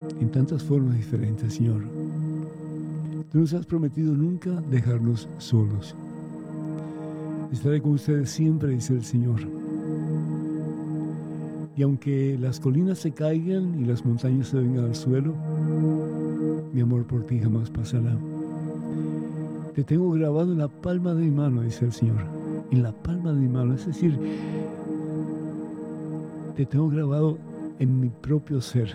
en tantas formas diferentes, Señor. Tú nos has prometido nunca dejarnos solos. Estaré con ustedes siempre, dice el Señor. Y aunque las colinas se caigan y las montañas se vengan al suelo, mi amor por ti jamás pasará. Te tengo grabado en la palma de mi mano, dice el Señor. En la palma de mi mano, es decir, te tengo grabado en mi propio ser.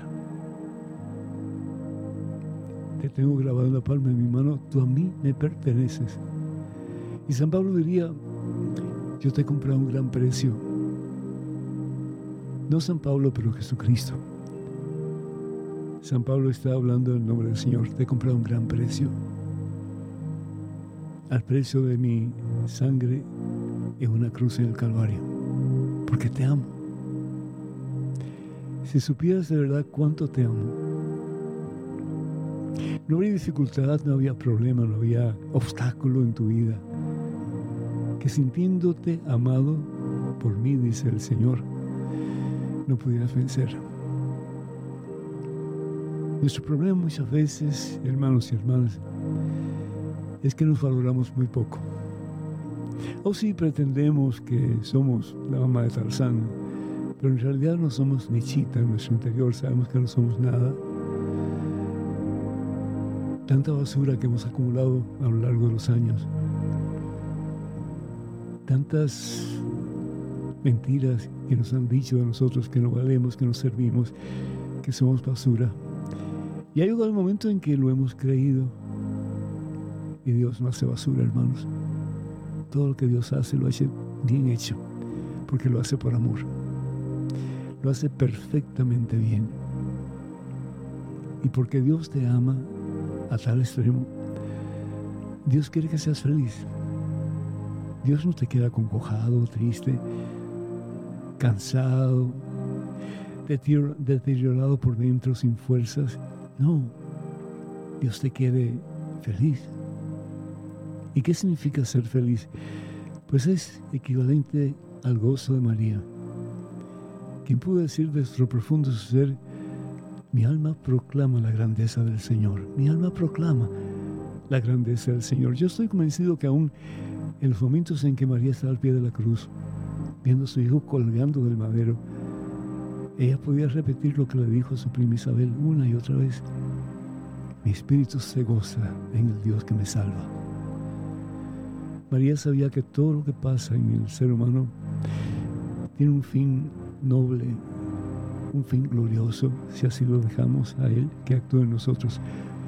Te tengo grabado en la palma de mi mano, tú a mí me perteneces. Y San Pablo diría, yo te he comprado a un gran precio. No San Pablo, pero Jesucristo. San Pablo está hablando en nombre del Señor, te he comprado a un gran precio. Al precio de mi sangre en una cruz en el Calvario, porque te amo. Si supieras de verdad cuánto te amo, no habría dificultad, no había problema, no había obstáculo en tu vida que sintiéndote amado por mí, dice el Señor, no pudieras vencer. Nuestro problema muchas veces, hermanos y hermanas, es que nos valoramos muy poco. O sí pretendemos que somos la mamá de Tarzán, pero en realidad no somos ni chita en nuestro interior, sabemos que no somos nada. Tanta basura que hemos acumulado a lo largo de los años, tantas mentiras que nos han dicho de nosotros que no valemos, que no servimos, que somos basura. Y ha llegado el momento en que lo hemos creído. Y Dios no hace basura, hermanos. Todo lo que Dios hace lo hace bien hecho, porque lo hace por amor. Lo hace perfectamente bien. Y porque Dios te ama a tal extremo, Dios quiere que seas feliz. Dios no te queda acongojado, triste, cansado, deteriorado por dentro, sin fuerzas. No, Dios te quiere feliz. ¿Y qué significa ser feliz? Pues es equivalente al gozo de María, quien pudo decir de nuestro profundo ser, mi alma proclama la grandeza del Señor. Mi alma proclama la grandeza del Señor. Yo estoy convencido que aún en los momentos en que María estaba al pie de la cruz, viendo a su hijo colgando del madero, ella podía repetir lo que le dijo a su prima Isabel una y otra vez. Mi espíritu se goza en el Dios que me salva. María sabía que todo lo que pasa en el ser humano tiene un fin noble, un fin glorioso, si así lo dejamos a Él que actúe en nosotros.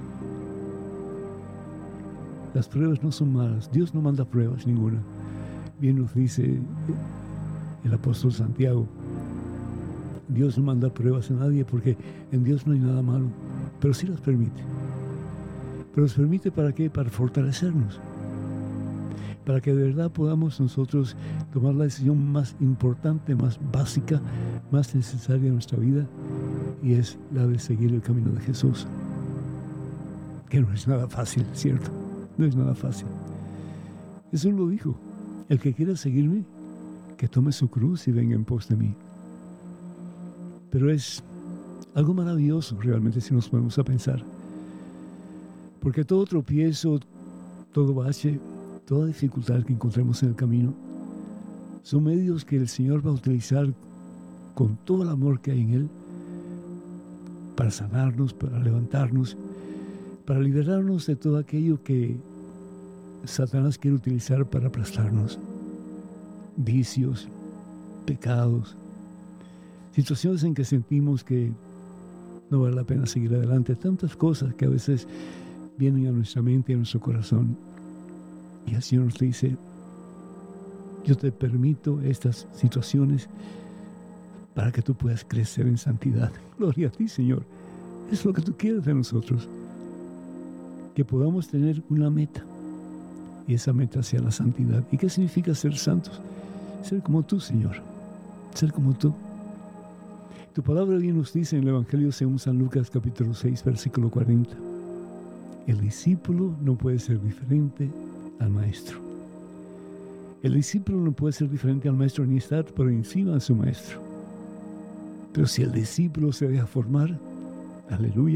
Las pruebas no son malas, Dios no manda pruebas ninguna. Bien nos dice el apóstol Santiago, Dios no manda pruebas a nadie porque en Dios no hay nada malo, pero sí las permite. Pero las permite ¿para qué? Para fortalecernos. Para que de verdad podamos nosotros tomar la decisión más importante, más básica, más necesaria en nuestra vida, y es la de seguir el camino de Jesús. Que no es nada fácil, ¿cierto? No es nada fácil. Jesús lo dijo, el que quiera seguirme, que tome su cruz y venga en pos de mí. Pero es algo maravilloso realmente si nos ponemos a pensar. Porque todo tropiezo, todo bache, toda dificultad que encontremos en el camino, son medios que el Señor va a utilizar con todo el amor que hay en Él para sanarnos, para levantarnos, para liberarnos de todo aquello que Satanás quiere utilizar para aplastarnos. Vicios, pecados, situaciones en que sentimos que no vale la pena seguir adelante, tantas cosas que a veces vienen a nuestra mente y a nuestro corazón. Y el Señor nos dice, yo te permito estas situaciones para que tú puedas crecer en santidad. Gloria a ti, Señor. Es lo que tú quieres de nosotros. Que podamos tener una meta. Y esa meta sea la santidad. ¿Y qué significa ser santos? Ser como tú, Señor. Ser como tú. Tu palabra bien nos dice en el Evangelio según San Lucas capítulo 6, versículo 40. El discípulo no puede ser diferente al maestro. El discípulo no puede ser diferente al maestro ni estar por encima de su maestro. Pero si el discípulo se deja formar, aleluya,